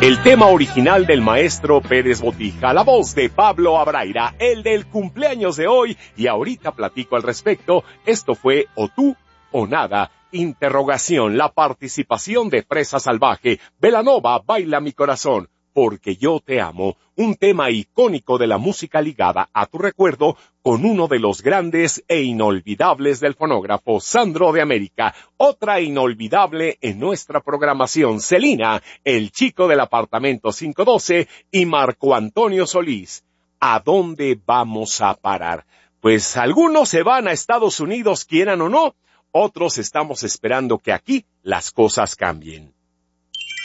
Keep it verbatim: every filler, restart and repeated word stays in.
El tema original del maestro Pérez Botija, la voz de Pablo Abraira, el del cumpleaños de hoy, y ahorita platico al respecto. Esto fue O Tú o Nada, interrogación, la participación de Fresa Salvaje, Belanova, Baila mi corazón, Porque yo te amo, un tema icónico de la música ligada a tu recuerdo con uno de los grandes e inolvidables del fonógrafo, Sandro de América. Otra inolvidable en nuestra programación, Celina, el chico del apartamento quinientos doce, y Marco Antonio Solís. ¿A dónde vamos a parar? Pues algunos se van a Estados Unidos, quieran o no, otros estamos esperando que aquí las cosas cambien.